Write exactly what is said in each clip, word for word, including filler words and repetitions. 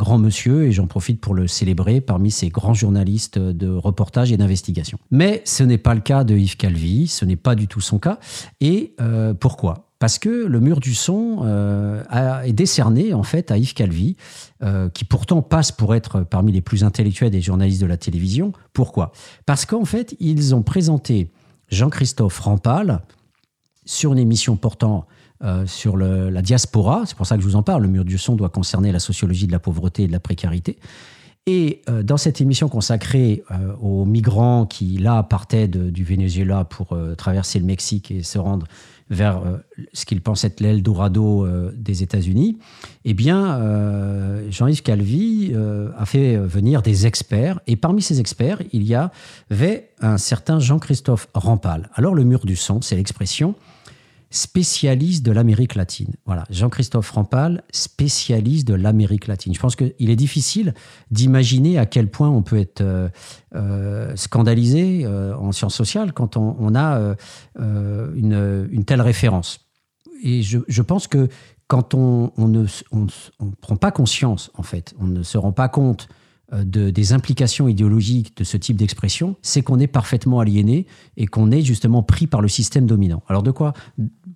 grand monsieur, et j'en profite pour le célébrer parmi ces grands journalistes de reportage et d'investigation. Mais ce n'est pas le cas de Yves Calvi, ce n'est pas du tout son cas. Et euh, pourquoi ? Parce que le mur du son euh, a, est décerné en fait à Yves Calvi, euh, qui pourtant passe pour être parmi les plus intellectuels des journalistes de la télévision. Pourquoi ? Parce qu'en fait, ils ont présenté Jean-Christophe Rampal sur une émission portant euh, sur le, la diaspora. C'est pour ça que je vous en parle. Le mur du son doit concerner la sociologie de la pauvreté et de la précarité. Et euh, dans cette émission consacrée euh, aux migrants qui, là, partaient de, du Venezuela pour euh, traverser le Mexique et se rendre vers euh, ce qu'ils pensent être l'Eldorado euh, des États-Unis, eh bien, euh, Jean-Yves Calvi euh, a fait venir des experts. Et parmi ces experts, il y avait un certain Jean-Christophe Rampal. Alors, le mur du son, c'est l'expression spécialiste de l'Amérique latine. Voilà, Jean-Christophe Rampal, spécialiste de l'Amérique latine. Je pense qu'il est difficile d'imaginer à quel point on peut être euh, euh, scandalisé euh, en sciences sociales quand on, on a euh, euh, une, une telle référence. Et je, je pense que quand on, on ne on, on prend pas conscience, en fait, on ne se rend pas compte De, des implications idéologiques de ce type d'expression, c'est qu'on est parfaitement aliéné et qu'on est justement pris par le système dominant. Alors de quoi ? Pourquoi ?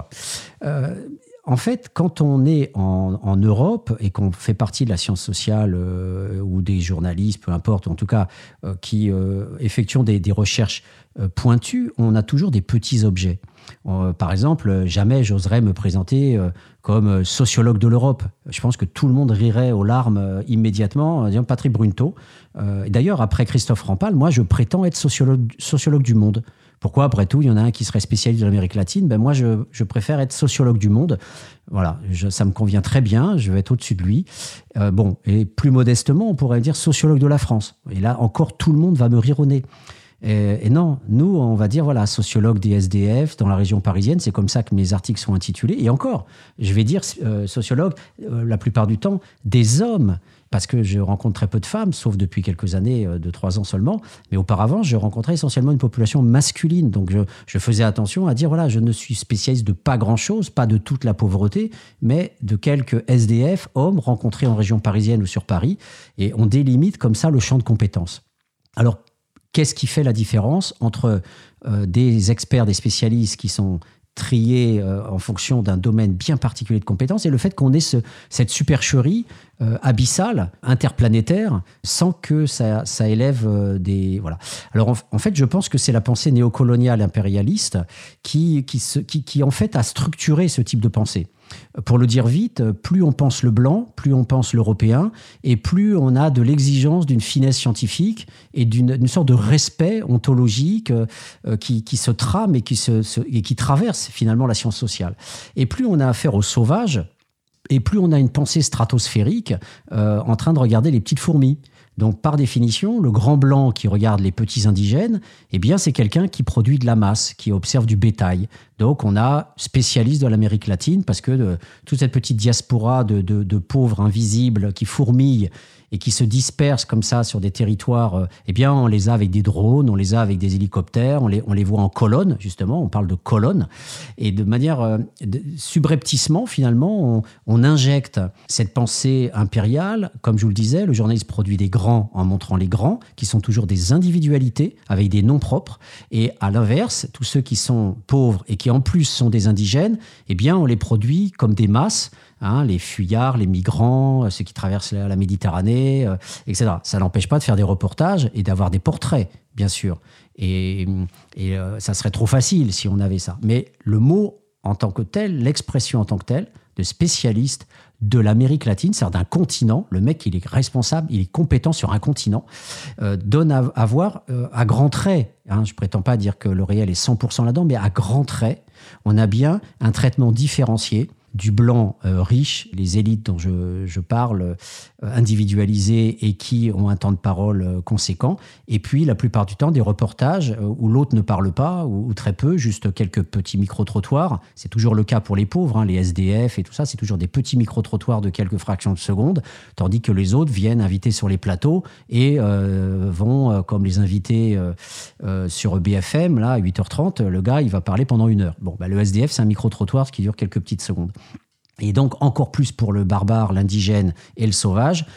euh, En fait, quand on est en, en Europe et qu'on fait partie de la science sociale euh, ou des journalistes, peu importe, ou en tout cas euh, qui euh, effectuent des, des recherches euh, pointues, on a toujours des petits objets. Euh, par exemple, jamais j'oserais me présenter euh, comme sociologue de l'Europe. Je pense que tout le monde rirait aux larmes euh, immédiatement, en disant Patrick Brunto. Euh, et d'ailleurs, après Christophe Rampal, moi, je prétends être sociologue, sociologue du monde. Pourquoi, après tout, il y en a un qui serait spécialiste de l'Amérique latine ? Ben moi, je, je préfère être sociologue du monde. Voilà, je, ça me convient très bien, je vais être au-dessus de lui. Euh, bon, et plus modestement, on pourrait dire sociologue de la France. Et là, encore, tout le monde va me rire au nez. Et, et non, nous, on va dire, voilà, sociologue des S D F dans la région parisienne, c'est comme ça que mes articles sont intitulés. Et encore, je vais dire euh, sociologue, euh, la plupart du temps, des hommes, parce que je rencontre très peu de femmes, sauf depuis quelques années, euh, de trois ans seulement. Mais auparavant, je rencontrais essentiellement une population masculine. Donc, je, je faisais attention à dire, voilà, je ne suis spécialiste de pas grand-chose, pas de toute la pauvreté, mais de quelques S D F, hommes, rencontrés en région parisienne ou sur Paris. Et on délimite comme ça le champ de compétences. Alors, qu'est-ce qui fait la différence entre euh, des experts, des spécialistes qui sont triés euh, en fonction d'un domaine bien particulier de compétences et le fait qu'on ait ce, cette supercherie euh, abyssale, interplanétaire, sans que ça, ça élève euh, des... Voilà. Alors, en, en fait, je pense que c'est la pensée néocoloniale impérialiste qui, qui, se, qui, qui, en fait, a structuré ce type de pensée. Pour le dire vite, plus on pense le blanc, plus on pense l'européen, et plus on a de l'exigence d'une finesse scientifique et d'une, d'une sorte de respect ontologique euh, qui, qui se trame et qui, se, se, et qui traverse finalement la science sociale. Et plus on a affaire aux sauvages, et plus on a une pensée stratosphérique euh, en train de regarder les petites fourmis. Donc, par définition, le grand blanc qui regarde les petits indigènes, eh bien, c'est quelqu'un qui produit de la masse, qui observe du bétail. Donc, on a spécialiste de l'Amérique latine parce que de, toute cette petite diaspora de, de, de pauvres invisibles qui fourmillent et qui se dispersent comme ça sur des territoires, eh bien, on les a avec des drones, on les a avec des hélicoptères, on les, on les voit en colonne, justement, on parle de colonne. Et de manière euh, de, subrepticement, finalement, on, on injecte cette pensée impériale. Comme je vous le disais, le journaliste produit des grands en montrant les grands, qui sont toujours des individualités avec des noms propres. Et à l'inverse, tous ceux qui sont pauvres et qui en plus sont des indigènes, eh bien, on les produit comme des masses. Hein, les fuyards, les migrants, ceux qui traversent la, la Méditerranée, euh, et cetera. Ça n'empêche pas de faire des reportages et d'avoir des portraits, bien sûr. Et, et euh, ça serait trop facile si on avait ça. Mais le mot en tant que tel, l'expression en tant que telle, de spécialiste de l'Amérique latine, c'est-à-dire d'un continent, le mec, il est responsable, il est compétent sur un continent, euh, donne à, à voir euh, à grands traits, hein, je ne prétends pas dire que le réel est cent pour cent là-dedans, mais à grands traits, on a bien un traitement différencié du blanc euh, riche, les élites dont je, je parle, euh, individualisées et qui ont un temps de parole euh, conséquent. Et puis, la plupart du temps, des reportages euh, où l'autre ne parle pas, ou, ou très peu, juste quelques petits micro-trottoirs. C'est toujours le cas pour les pauvres, hein, les S D F et tout ça. C'est toujours des petits micro-trottoirs de quelques fractions de seconde, tandis que les autres viennent invités sur les plateaux et euh, vont, euh, comme les invités euh, euh, sur B F M, là, à huit heures trente, le gars, il va parler pendant une heure. Bon, bah, le S D F, c'est un micro-trottoir qui dure quelques petites secondes. Et donc, encore plus pour le barbare, l'indigène et le sauvage,